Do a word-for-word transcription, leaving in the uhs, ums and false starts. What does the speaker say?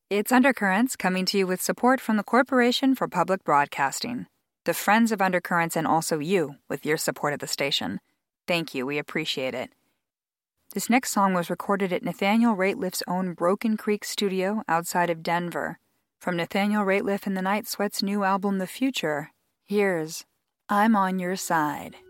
It's Undercurrents, coming to you with support from the Corporation for Public Broadcasting, the friends of Undercurrents, and also you with your support of the station. Thank you, we appreciate it. This next song was recorded at Nathaniel Rateliff's own Broken Creek studio outside of Denver. From Nathaniel Rateliff and the Night Sweats' new album The Future, here's I'm on Your Side.